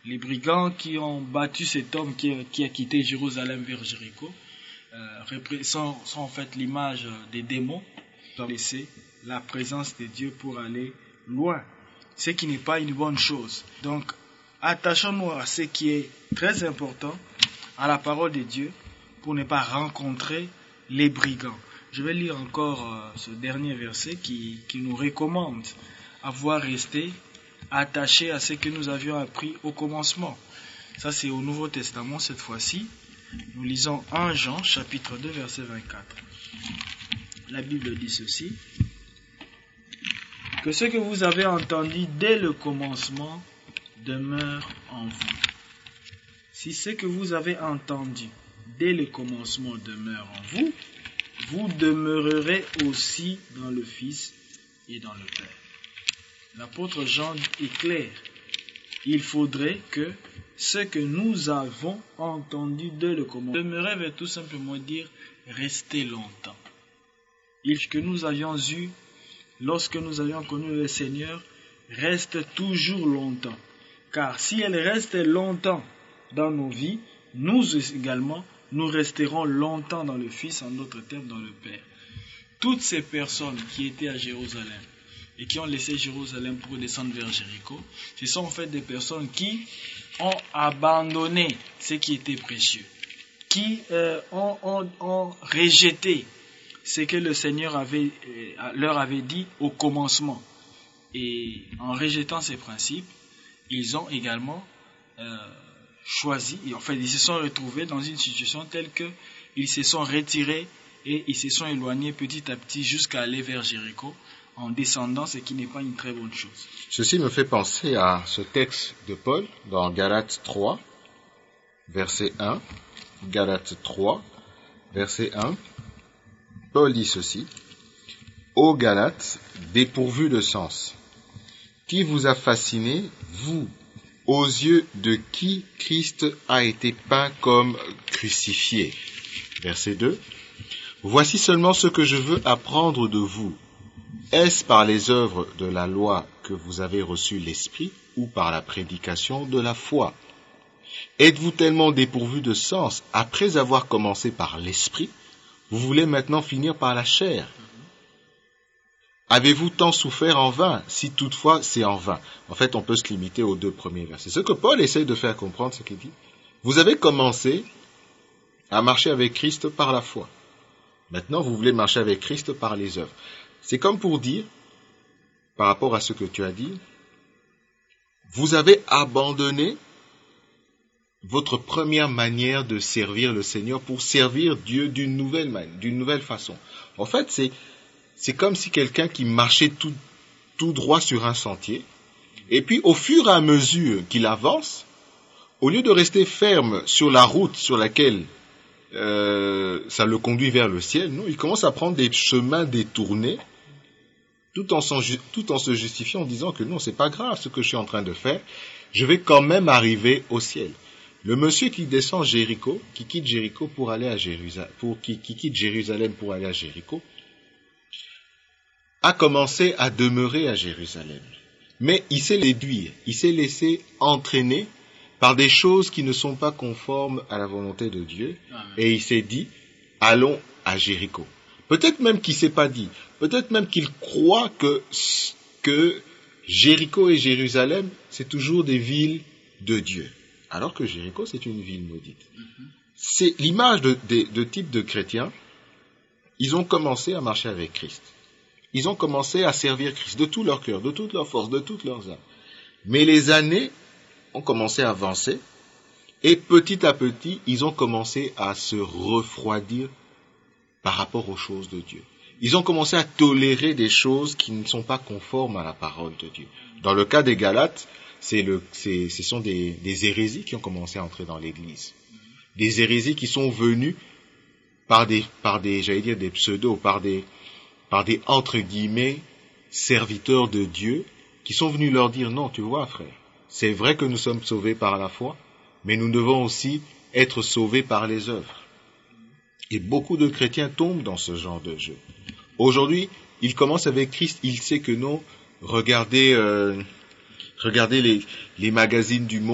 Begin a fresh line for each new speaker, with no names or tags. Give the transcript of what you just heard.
Les brigands qui ont battu cet homme qui a quitté Jérusalem vers Jéricho sont en fait l'image des démons qui ont laissé la présence de Dieu pour aller loin, ce qui n'est pas une bonne chose. Donc, attachons-nous à ce qui est très important, à la parole de Dieu, pour ne pas rencontrer les brigands. Je vais lire encore ce dernier verset qui nous recommande à voir rester attachés à ce que nous avions appris au commencement. Ça, c'est au Nouveau Testament cette fois-ci. Nous lisons 1 Jean, chapitre 2, verset 24. La Bible dit ceci: que ce que vous avez entendu dès le commencement demeure en vous. Si ce que vous avez entendu dès le commencement demeure en vous, vous demeurerez aussi dans le Fils et dans le Père. L'apôtre Jean est clair. Il faudrait que ce que nous avons entendu dès le commencement, demeurer veut tout simplement dire rester longtemps. Et ce que nous avions eu lorsque nous avions connu le Seigneur reste toujours longtemps. Car si elle reste longtemps dans nos vies, nous également, nous resterons longtemps dans le Fils, en d'autres termes dans le Père. Toutes ces personnes qui étaient à Jérusalem et qui ont laissé Jérusalem pour descendre vers Jéricho, ce sont en fait des personnes qui ont abandonné ce qui était précieux, qui ont rejeté ce que le Seigneur leur avait dit au commencement. Et en rejetant ces principes, ils ont également choisi, en fait ils se sont retrouvés dans une situation telle qu'ils se sont retirés et ils se sont éloignés petit à petit jusqu'à aller vers Jéricho en descendant, ce qui n'est pas une très bonne chose.
Ceci me fait penser à ce texte de Paul dans Galates 3, verset 1. Galates 3, verset 1. Paul dit ceci: Ô Galates, dépourvus de sens, qui vous a fasciné, vous, aux yeux de qui Christ a été peint comme crucifié. Verset 2. Voici seulement ce que je veux apprendre de vous. Est-ce par les œuvres de la loi que vous avez reçu l'Esprit ou par la prédication de la foi? Êtes-vous tellement dépourvus de sens, après avoir commencé par l'Esprit, vous voulez maintenant finir par la chair? Avez-vous tant souffert en vain, si toutefois c'est en vain? En fait, on peut se limiter aux 2 premiers versets. Ce que Paul essaye de faire comprendre, c'est qu'il dit, vous avez commencé à marcher avec Christ par la foi. Maintenant, vous voulez marcher avec Christ par les œuvres. C'est comme pour dire, par rapport à ce que tu as dit, vous avez abandonné votre première manière de servir le Seigneur pour servir Dieu d'une nouvelle façon. En fait, c'est comme si quelqu'un qui marchait tout droit sur un sentier, et puis au fur et à mesure qu'il avance, au lieu de rester ferme sur la route sur laquelle ça le conduit vers le ciel, non, il commence à prendre des chemins détournés, tout en se justifiant en disant que non, c'est pas grave ce que je suis en train de faire, je vais quand même arriver au ciel. Le monsieur qui descend Jéricho, qui quitte Jéricho pour aller à Jérusalem, qui quitte Jérusalem pour aller à Jéricho, a commencé à demeurer à Jérusalem. Mais il s'est réduit, il s'est laissé entraîner par des choses qui ne sont pas conformes à la volonté de Dieu. Amen. Et il s'est dit, allons à Jéricho. Peut-être même qu'il ne s'est pas dit, peut-être même qu'il croit que Jéricho et Jérusalem, c'est toujours des villes de Dieu. Alors que Jéricho, c'est une ville maudite. C'est l'image de type de chrétiens. Ils ont commencé à marcher avec Christ. Ils ont commencé à servir Christ de tout leur cœur, de toute leur force, de toutes leurs âmes. Mais les années ont commencé à avancer et petit à petit, ils ont commencé à se refroidir par rapport aux choses de Dieu. Ils ont commencé à tolérer des choses qui ne sont pas conformes à la parole de Dieu. Dans le cas des Galates, ce sont des hérésies qui ont commencé à entrer dans l'Église. Des hérésies qui sont venues par des j'allais dire des pseudos, par des entre guillemets serviteurs de Dieu qui sont venus leur dire non, tu vois frère, c'est vrai que nous sommes sauvés par la foi, mais nous devons aussi être sauvés par les œuvres. Et beaucoup de chrétiens tombent dans ce genre de jeu. Aujourd'hui, ils commencent avec Christ, ils savent que non, regardez les magazines du monde.